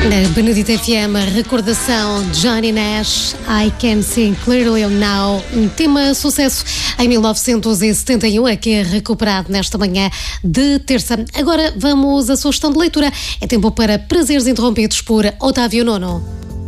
Na Benedita FM, a recordação de Johnny Nash, I Can See Clearly Now, um tema sucesso em 1971, aqui é recuperado nesta manhã de terça. Agora vamos à sua sugestão de leitura. É tempo para Prazeres Interrompidos por Otávio Nono.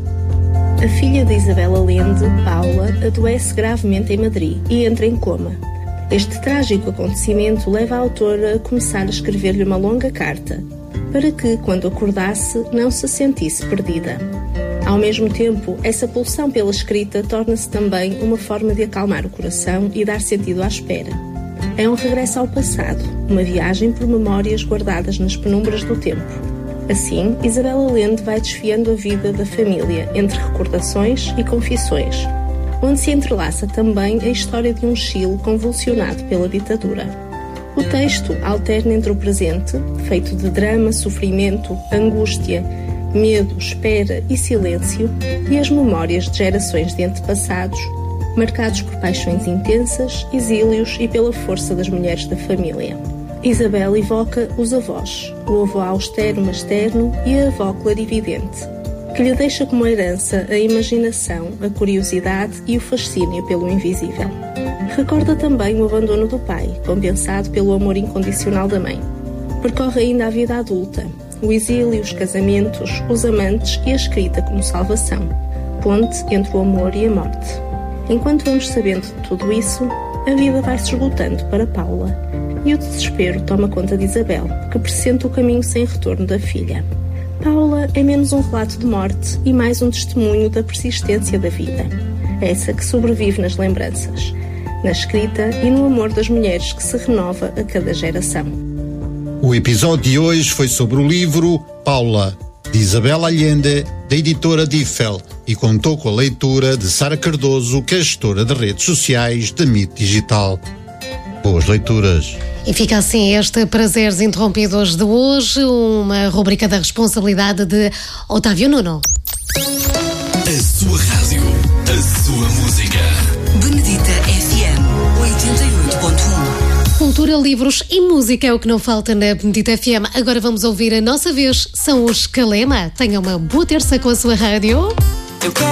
A filha de Isabel Allende, Paula, adoece gravemente em Madrid e entra em coma. Este trágico acontecimento leva a autora a começar a escrever-lhe uma longa carta, para que, quando acordasse, não se sentisse perdida. Ao mesmo tempo, essa pulsão pela escrita torna-se também uma forma de acalmar o coração e dar sentido à espera. É um regresso ao passado, uma viagem por memórias guardadas nas penumbras do tempo. Assim, Isabel Allende vai desfiando a vida da família entre recordações e confissões, onde se entrelaça também a história de um Chile convulsionado pela ditadura. O texto alterna entre o presente, feito de drama, sofrimento, angústia, medo, espera e silêncio, e as memórias de gerações de antepassados, marcados por paixões intensas, exílios e pela força das mulheres da família. Isabel evoca os avós, o avô austero mas terno e a avó clarividente, que lhe deixa como herança a imaginação, a curiosidade e o fascínio pelo invisível. Recorda também o abandono do pai, compensado pelo amor incondicional da mãe. Percorre ainda a vida adulta, o exílio, os casamentos, os amantes e a escrita como salvação, ponte entre o amor e a morte. Enquanto vamos sabendo de tudo isso, a vida vai se esgotando para Paula e o desespero toma conta de Isabel, que pressente o caminho sem retorno da filha. Paula é menos um relato de morte e mais um testemunho da persistência da vida, essa que sobrevive nas lembranças, na escrita e no amor das mulheres que se renova a cada geração. O episódio de hoje foi sobre o livro Paula, de Isabel Allende, da editora Diffel, e contou com a leitura de Sara Cardoso, que é gestora de redes sociais da MIT Digital. Boas leituras. E fica assim este Prazeres Interrompidos de hoje, uma rubrica da responsabilidade de Otávio Nono. A sua rádio, a sua música. Benedita FM 88.1. Cultura, livros e música é o que não falta na Benedita FM. Agora vamos ouvir a nossa vez. São os Calema. Tenha uma boa terça com a sua rádio.